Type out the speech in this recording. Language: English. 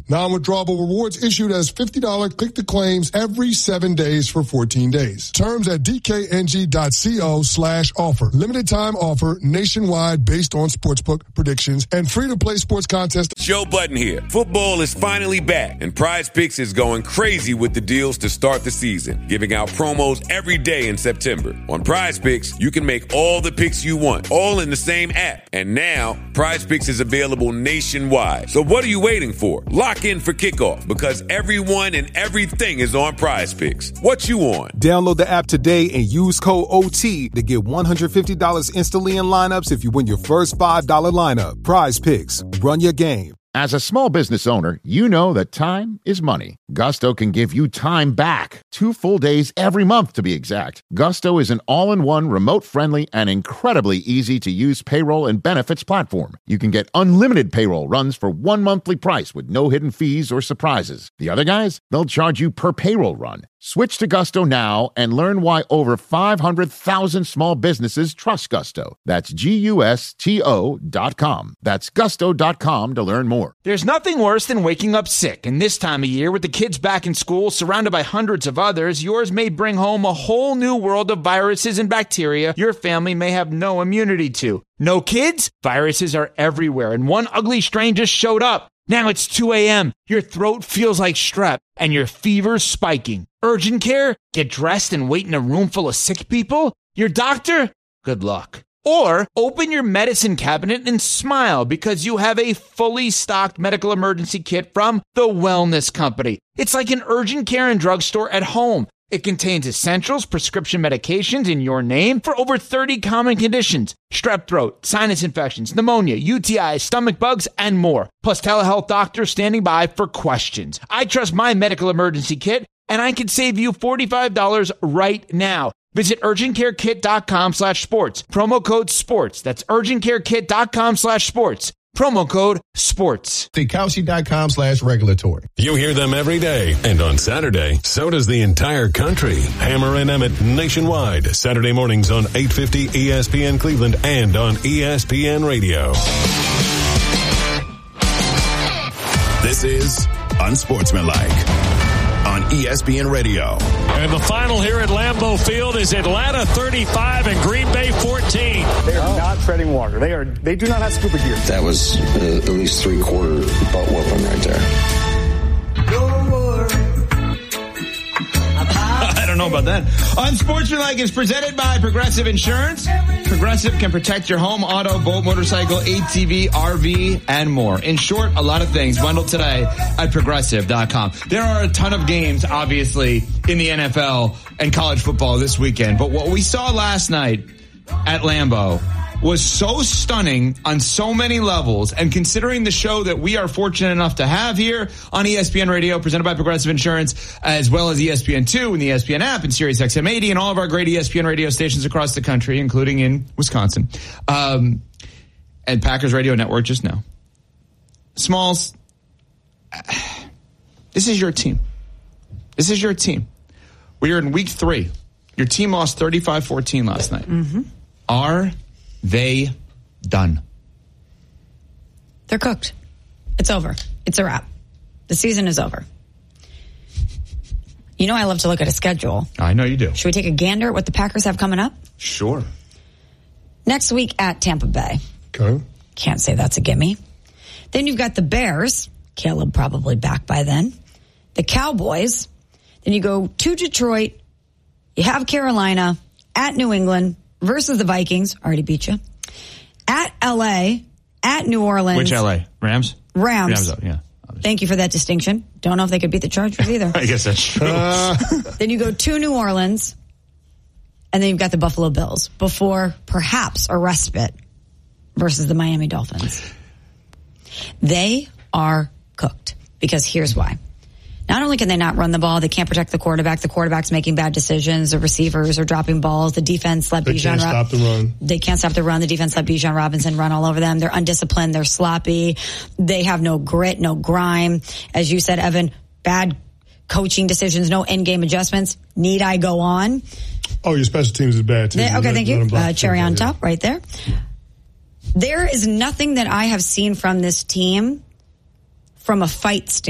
Non-withdrawable rewards issued as $50 click-to-claims every 7 days for 14 days. Terms at dkng.co/offer. Limited time offer nationwide based on sportsbook predictions and free-to-play sports contests. Joe Budden here. Football is finally back, and Prize Picks is going crazy with the deals to start the season, giving out promos every day in September. On Prize Picks, you can make all the picks you want, all in the same app. And now, Prize Picks is available nationwide. So what are you waiting for? Lock in for kickoff, because everyone and everything is on Prize Picks. What you on? Download the app today and use code OT to get $150 instantly in lineups if you win your first $5 lineup. Prize Picks. Run your game. As a small business owner, you know that time is money. Gusto can give you time back. 2 full days every month, to be exact. Gusto is an all-in-one, remote-friendly, and incredibly easy-to-use payroll and benefits platform. You can get unlimited payroll runs for one monthly price with no hidden fees or surprises. The other guys, they'll charge you per payroll run. Switch to Gusto now and learn why over 500,000 small businesses trust Gusto. That's GUSTO.com. That's Gusto.com to learn more. There's nothing worse than waking up sick, and this time of year, with the kids back in school, surrounded by hundreds of others, yours may bring home a whole new world of viruses and bacteria your family may have no immunity to. No kids? Viruses are everywhere, and one ugly strain just showed up. Now it's 2 a.m., your throat feels like strep, and your fever's spiking. Urgent care? Get dressed and wait in a room full of sick people? Your doctor? Good luck. Or open your medicine cabinet and smile because you have a fully stocked medical emergency kit from The Wellness Company. It's like an urgent care and drugstore at home. It contains essentials, prescription medications in your name for over 30 common conditions. Strep throat, sinus infections, pneumonia, UTIs, stomach bugs, and more. Plus telehealth doctors standing by for questions. I trust my medical emergency kit, and I can save you $45 right now. Visit urgentcarekit.com/sports. Promo code SPORTS. That's urgentcarekit.com/sports. Promo code SPORTS. Kalshi.com/regulatory. You hear them every day. And on Saturday, so does the entire country. Hammer and Emmett nationwide. Saturday mornings on 850 ESPN Cleveland and on ESPN Radio. This is Unsportsmanlike on ESPN Radio. And the final here at Lambeau Field is Atlanta 35 and Green Bay 14. They are not treading water. They do not have scuba gear. That was at least 3/4 butt whooping right there. I don't know about that. Unsportsmanlike is presented by Progressive Insurance. Progressive can protect your home, auto, boat, motorcycle, ATV, RV, and more. In short, a lot of things bundled today at Progressive.com. There are a ton of games, obviously, in the NFL and college football this weekend. But what we saw last night at Lambeau was so stunning on so many levels. And considering the show that we are fortunate enough to have here on ESPN Radio, presented by Progressive Insurance, as well as ESPN2 and the ESPN app and Sirius XM80 and all of our great ESPN radio stations across the country, including in Wisconsin, and Packers Radio Network just now. Smalls, this is your team. This is your team. We are in week 3. Your team lost 35-14 last night. Mm-hmm. Are they done? They're cooked. It's over. It's a wrap. The season is over. You know I love to look at a schedule. I know you do. Should we take a gander at what the Packers have coming up? Sure. Next week at Tampa Bay. Okay. Can't say that's a gimme. Then you've got the Bears. Caleb probably back by then. The Cowboys. Then you go to Detroit. You have Carolina. At New England. Versus the Vikings. Already beat you. At L.A. At New Orleans. Which L.A.? Rams? Rams. Yeah. Thank you for that distinction. Don't know if they could beat the Chargers either. I guess that's true. Then you go to New Orleans. And then you've got the Buffalo Bills. Before perhaps a respite versus the Miami Dolphins. They are cooked. Because here's why. Not only can they not run the ball, they can't protect the quarterback. The quarterback's making bad decisions. The receivers are dropping balls. The defense let Bijan stop the run. They can't stop the run. The defense let Bijan Robinson run all over them. They're undisciplined. They're sloppy. They have no grit, no grime. As you said, Evan, bad coaching decisions, no in-game adjustments. Need I go on? Oh, your special teams is bad, too. Okay, thank you. Cherry on top right there. There is nothing that I have seen from this team from a fight standpoint